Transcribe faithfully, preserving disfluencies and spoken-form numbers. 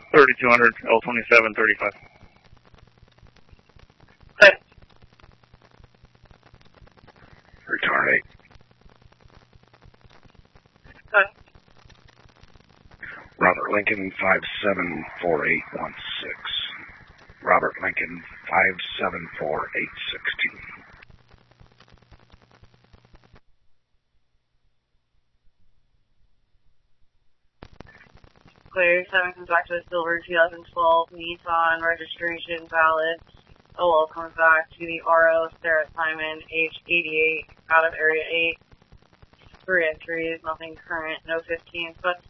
thirty-two hundred, L twenty-seven thirty-five. Okay. Return eight. Okay. Robert Lincoln, five seven four eight one six. Robert Lincoln, five seven four eight six two. Clear. seven comes back to the silver twenty twelve Nissan registration valid. O L comes back to the R O Sarah Simon, age eighty-eight, out of area eight. Three entries, nothing current, no fifteens, but